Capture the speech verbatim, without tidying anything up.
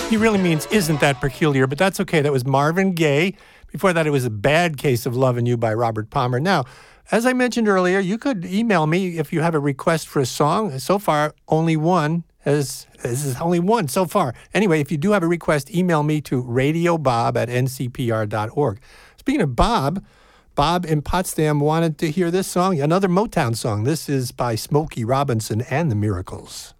He really means isn't that peculiar, but that's okay. That was Marvin Gaye. Before that, it was A Bad Case of Lovin' You by Robert Palmer. Now, as I mentioned earlier, you could email me if you have a request for a song. So far, only one has, this is only one so far. Anyway, if you do have a request, email me to radiobob at n c p r dot org. Speaking of Bob, Bob in Potsdam wanted to hear this song, another Motown song. This is by Smokey Robinson and the Miracles.